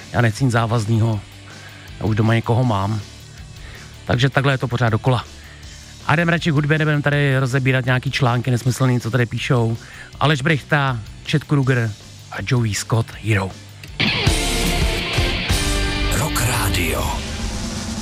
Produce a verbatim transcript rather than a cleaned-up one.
já nechci nic závaznýho, já už doma někoho mám. Takže takhle je to pořád dokola. A jdem radši k hudbě, nebudeme tady rozebírat nějaký články nesmyslný, co tady píšou. Aleš Brychta, Chet Kruger a Joey Scott, Hero. Rock Radio.